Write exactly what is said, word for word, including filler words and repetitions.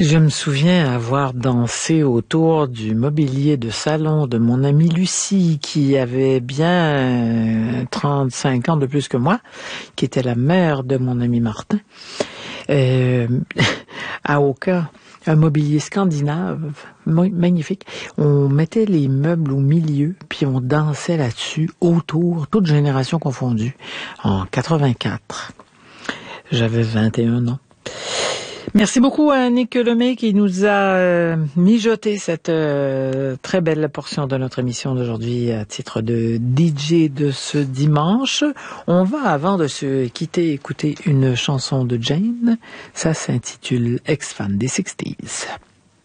Je me souviens avoir dansé autour du mobilier de salon de mon amie Lucie, qui avait bien trente-cinq ans de plus que moi, qui était la mère de mon ami Martin, euh, à Oka, un mobilier scandinave, magnifique. On mettait les meubles au milieu, puis on dansait là-dessus, autour, toutes générations confondues, en quatre-vingt-quatre. J'avais vingt et un ans. Merci beaucoup à Annick Lemay qui nous a euh, mijoté cette euh, très belle portion de notre émission d'aujourd'hui à titre de D J de ce dimanche. On va, avant de se quitter, écouter une chanson de Jane. Ça s'intitule Ex-fan des sixties.